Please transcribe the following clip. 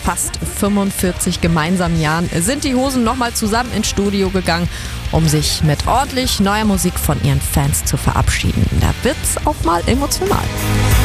fast 45 gemeinsamen Jahren sind die Hosen nochmal zusammen ins Studio gegangen, um sich mit ordentlich neuer Musik von ihren Fans zu verabschieden. Da wird's auch mal emotional.